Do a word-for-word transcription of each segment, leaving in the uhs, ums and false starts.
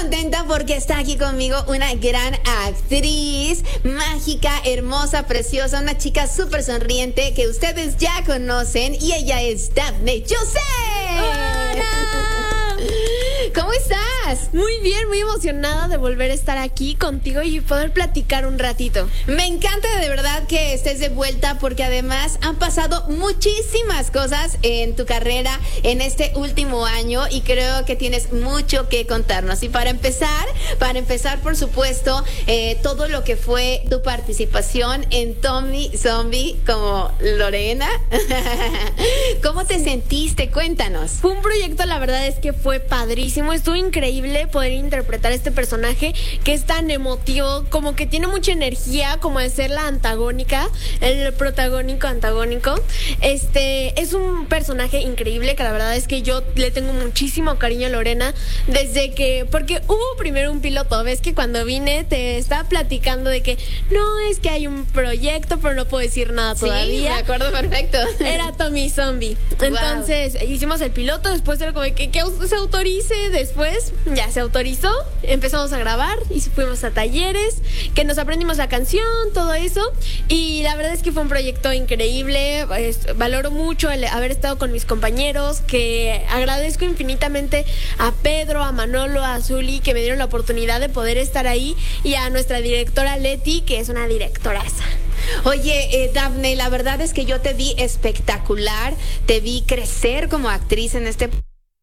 contenta porque está aquí conmigo una gran actriz, mágica, hermosa, preciosa, una chica súper sonriente que ustedes ya conocen y ella es Dafne José. ¡Hola! ¿Cómo estás? Muy bien, muy emocionada de volver a estar aquí contigo y poder platicar un ratito. Me encanta de verdad que estés de vuelta porque además han pasado muchísimas cosas en tu carrera en este último año y creo que tienes mucho que contarnos. Y para empezar, para empezar por supuesto, eh, todo lo que fue tu participación en Tommy Zombie como Lorena. ¿Cómo te sentiste? Cuéntanos. Fue un proyecto, la verdad es que fue padrísimo. Estuvo increíble poder interpretar este personaje que es tan emotivo, como que tiene mucha energía, como de ser la antagónica, el protagónico antagónico. Este es un personaje increíble que la verdad es que yo le tengo muchísimo cariño a Lorena desde que, porque hubo primero un piloto, ves que cuando vine te estaba platicando de que no, es que hay un proyecto, pero no puedo decir nada todavía. Sí, me acuerdo perfecto. Era Tommy Zombie. Entonces wow. Hicimos el piloto, después era como que, que se autorice. Después ya se autorizó, empezamos a grabar y fuimos a talleres, que nos aprendimos la canción, todo eso, y la verdad es que fue un proyecto increíble. Es, valoro mucho el haber estado con mis compañeros, que agradezco infinitamente a Pedro, a Manolo, a Zuli, que me dieron la oportunidad de poder estar ahí, y a nuestra directora Leti, que es una directoraza. Oye, eh, Dafne, la verdad es que yo te vi espectacular, te vi crecer como actriz en este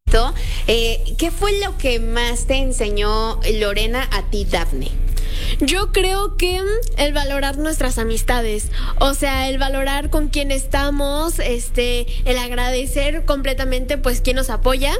Eh, ¿Qué fue lo que más te enseñó Lorena a ti, Dafne? Yo creo que el valorar nuestras amistades, o sea, el valorar con quién estamos, este, el agradecer completamente pues quien nos apoya,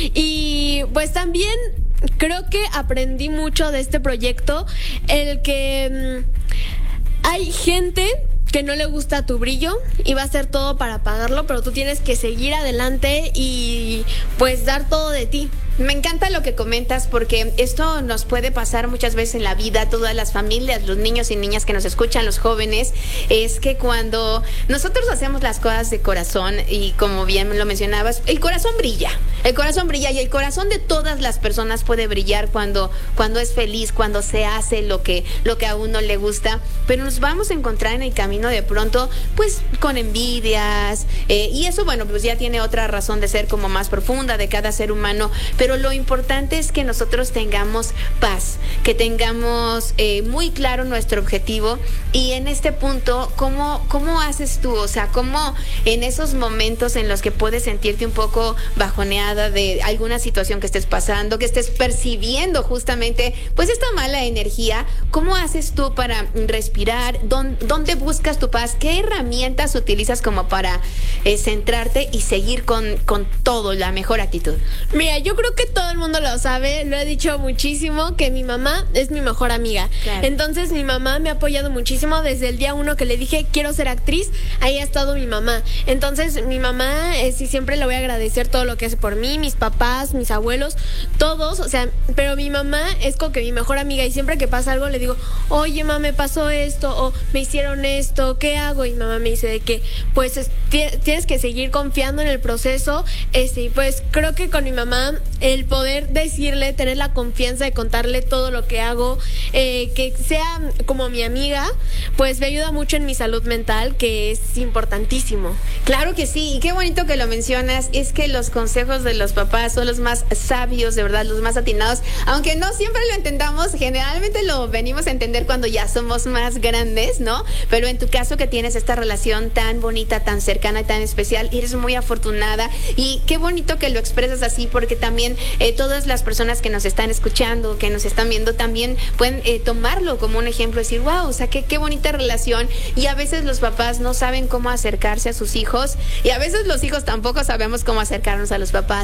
y pues también creo que aprendí mucho de este proyecto, el que mmm, hay gente que no le gusta tu brillo y va a hacer todo para apagarlo, pero tú tienes que seguir adelante y pues dar todo de ti. Me encanta lo que comentas porque esto nos puede pasar muchas veces en la vida, todas las familias, los niños y niñas que nos escuchan, los jóvenes, es que cuando nosotros hacemos las cosas de corazón, y como bien lo mencionabas, el corazón brilla, el corazón brilla y el corazón de todas las personas puede brillar cuando, cuando es feliz, cuando se hace lo que, lo que a uno le gusta, pero nos vamos a encontrar en el camino de pronto pues con envidias, eh, y eso bueno pues ya tiene otra razón de ser como más profunda de cada ser humano, pero Pero lo importante es que nosotros tengamos paz, que tengamos eh, muy claro nuestro objetivo. Y en este punto, ¿cómo, cómo haces tú? O sea, ¿cómo en esos momentos en los que puedes sentirte un poco bajoneada de alguna situación que estés pasando, que estés percibiendo justamente pues esta mala energía, ¿cómo haces tú para respirar? ¿Dónde, dónde buscas tu paz? ¿Qué herramientas utilizas como para eh, centrarte y seguir con, con todo, la mejor actitud? Mira, yo creo que todo el mundo lo sabe, lo he dicho muchísimo, que mi mamá es mi mejor amiga. Claro. Entonces mi mamá me ha apoyado muchísimo desde el día uno que le dije quiero ser actriz, ahí ha estado mi mamá. Entonces mi mamá, eh, sí, siempre le voy a agradecer todo lo que hace por mí, mis papás, mis abuelos, todos, o sea, pero mi mamá es como que mi mejor amiga, y siempre que pasa algo le digo, oye mamá, me pasó esto, o me hicieron esto, ¿qué hago? Y mamá me dice de que pues es, tienes que seguir confiando en el proceso, este, y pues creo que con mi mamá el poder decirle, tener la confianza de contarle todo lo que hago, eh, que sea como mi amiga, pues me ayuda mucho en mi salud mental, que es importantísimo. Claro que sí, y qué bonito que lo mencionas, es que los consejos de los papás son los más sabios, de verdad, los más atinados, aunque no siempre lo entendamos, generalmente lo venimos a entender cuando ya somos más grandes, ¿no? Pero en tu caso que tienes esta relación tan bonita, tan cercana y tan especial, eres muy afortunada, y qué bonito que lo expresas así, porque también eh, todas las personas que nos están escuchando, que nos están viendo, también pueden eh, tomarlo como un ejemplo, decir, wow, o sea, qué, qué bonita relación. Y a veces los papás no saben cómo acercarse a sus hijos, y a veces los hijos tampoco sabemos cómo acercarnos a los papás.